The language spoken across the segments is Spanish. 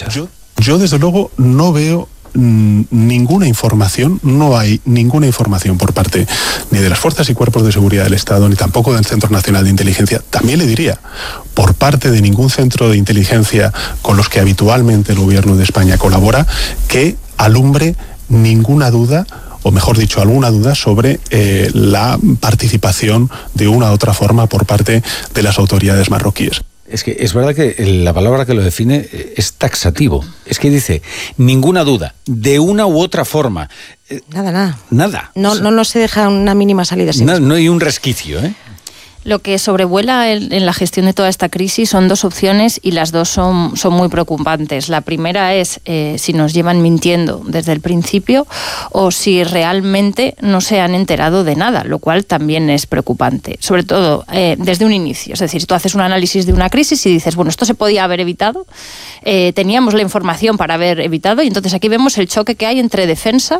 escuchar. Yo desde luego no veo ninguna información, no hay ninguna información por parte ni de las fuerzas y cuerpos de seguridad del Estado, ni tampoco del Centro Nacional de Inteligencia, también le diría, por parte de ningún centro de inteligencia con los que habitualmente el gobierno de España colabora, que alumbre ninguna duda, o mejor dicho, alguna duda sobre la participación de una u otra forma por parte de las autoridades marroquíes. Es que es verdad que la palabra que lo define es taxativo. Es que dice, ninguna duda, de una u otra forma. Nada. No se deja una mínima salida. No hay un resquicio, ¿eh? Lo que sobrevuela en la gestión de toda esta crisis son dos opciones y las dos son muy preocupantes. La primera es si nos llevan mintiendo desde el principio o si realmente no se han enterado de nada, lo cual también es preocupante, sobre todo desde un inicio. Es decir, si tú haces un análisis de una crisis y dices, bueno, esto se podía haber evitado, teníamos la información para haber evitado, y entonces aquí vemos el choque que hay entre Defensa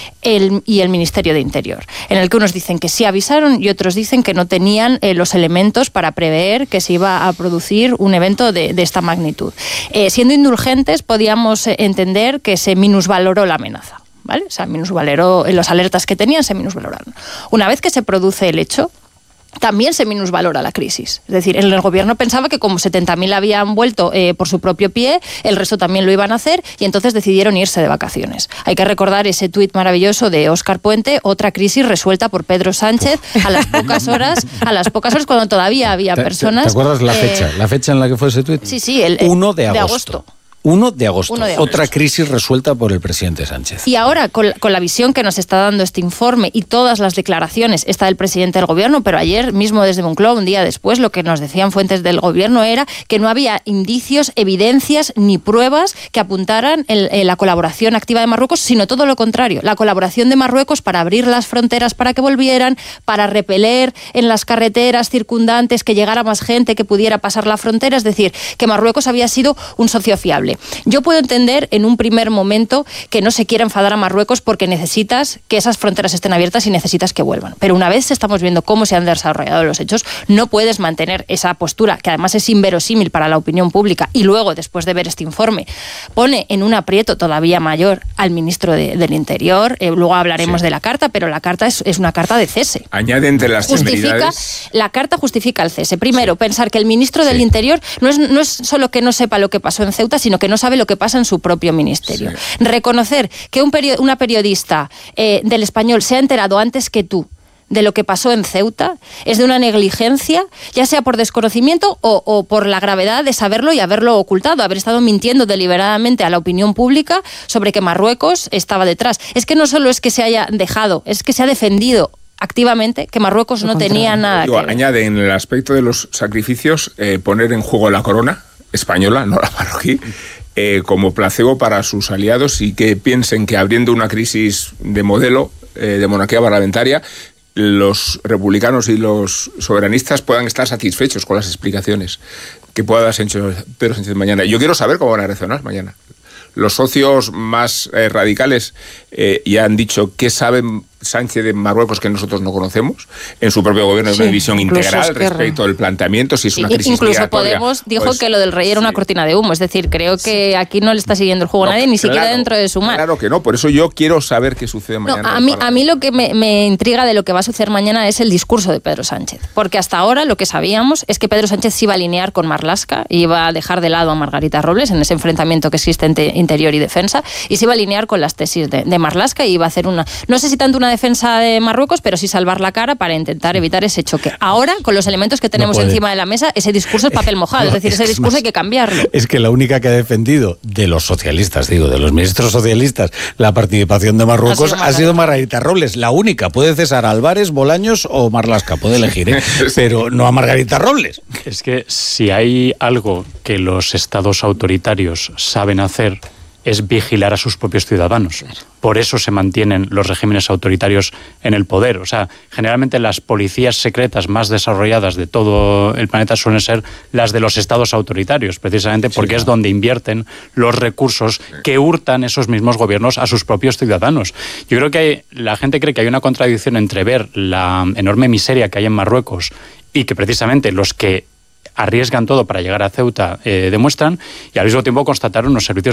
y el Ministerio de Interior, en el que unos dicen que sí avisaron y otros dicen que no tenían los elementos para prever que se iba a producir un evento de esta magnitud. Siendo indulgentes, podíamos entender que se minusvaloró la amenaza, ¿vale? O sea, minusvaloró los alertas que tenían, se minusvaloraron. Una vez que se produce el hecho, también se minusvalora la crisis. Es decir, el gobierno pensaba que como 70.000 habían vuelto por su propio pie, el resto también lo iban a hacer, y entonces decidieron irse de vacaciones. Hay que recordar ese tuit maravilloso de Óscar Puente, otra crisis resuelta por Pedro Sánchez a las pocas horas cuando todavía había personas... ¿Te acuerdas la fecha? ¿La fecha en la que fue ese tuit? Sí, el 1 de agosto. 1 de agosto. 1 de agosto. Otra crisis resuelta por el presidente Sánchez. Y ahora, con la visión que nos está dando este informe y todas las declaraciones, esta del presidente del gobierno, pero ayer mismo desde Moncloa, un día después, lo que nos decían fuentes del gobierno era que no había indicios, evidencias ni pruebas que apuntaran en la colaboración activa de Marruecos, sino todo lo contrario. La colaboración de Marruecos para abrir las fronteras para que volvieran, para repeler en las carreteras circundantes que llegara más gente que pudiera pasar la frontera. Es decir, que Marruecos había sido un socio fiable. Yo puedo entender en un primer momento que no se quiera enfadar a Marruecos porque necesitas que esas fronteras estén abiertas y necesitas que vuelvan. Pero una vez estamos viendo cómo se han desarrollado los hechos, no puedes mantener esa postura, que además es inverosímil para la opinión pública, y luego, después de ver este informe, pone en un aprieto todavía mayor al ministro del Interior. Luego hablaremos de la carta, pero la carta es una carta de cese. Añade entre las temeridades... La carta justifica el cese. Primero, pensar que el ministro del Interior no es solo que no sepa lo que pasó en Ceuta, sino que no sabe lo que pasa en su propio ministerio. Sí. Reconocer que una periodista del Español se ha enterado antes que tú de lo que pasó en Ceuta es de una negligencia, ya sea por desconocimiento o por la gravedad de saberlo y haberlo ocultado, haber estado mintiendo deliberadamente a la opinión pública sobre que Marruecos estaba detrás. Es que no solo es que se haya dejado, es que se ha defendido activamente que Marruecos no tenía nada que ver. Añade en el aspecto de los sacrificios poner en juego la corona española, no la marroquí, como placebo para sus aliados, y que piensen que abriendo una crisis de modelo de monarquía parlamentaria, los republicanos y los soberanistas puedan estar satisfechos con las explicaciones que pueda dar Pedro Sánchez mañana. Yo quiero saber cómo van a reaccionar mañana. Los socios más radicales ya han dicho qué saben Sánchez de Marruecos que nosotros no conocemos. En su propio gobierno hay una visión integral respecto del planteamiento, si es una crisis incluso migratoria. Podemos dijo que lo del rey era una cortina de humo. Es decir, creo que aquí no le está siguiendo el juego a nadie, ni siquiera dentro de Sumar. Claro que no, por eso yo quiero saber qué sucede mañana. A mí lo que me intriga de lo que va a suceder mañana es el discurso de Pedro Sánchez. Porque hasta ahora lo que sabíamos es que Pedro Sánchez se iba a alinear con Marlaska, iba a dejar de lado a Margarita Robles en ese enfrentamiento que existe entre Interior y Defensa, y se iba a alinear con las tesis de Marlaska, y iba a hacer no sé si tanto una defensa de Marruecos, pero sí salvar la cara para intentar evitar ese choque. Ahora, con los elementos que tenemos encima de la mesa, ese discurso es papel mojado, es decir, ese discurso hay que cambiarlo. Es que la única que ha defendido de los socialistas, de los ministros socialistas, la participación de Marruecos ha sido Margarita Robles, la única. Puede César Álvarez, Bolaños o Marlaska, puede elegir, pero no a Margarita Robles. Es que si hay algo que los estados autoritarios saben hacer, es vigilar a sus propios ciudadanos. Por eso se mantienen los regímenes autoritarios en el poder. O sea, generalmente las policías secretas más desarrolladas de todo el planeta suelen ser las de los estados autoritarios, precisamente porque es donde invierten los recursos que hurtan esos mismos gobiernos a sus propios ciudadanos. Yo creo que la gente cree que hay una contradicción entre ver la enorme miseria que hay en Marruecos y que precisamente los que arriesgan todo para llegar a Ceuta demuestran, y al mismo tiempo constatar unos servicios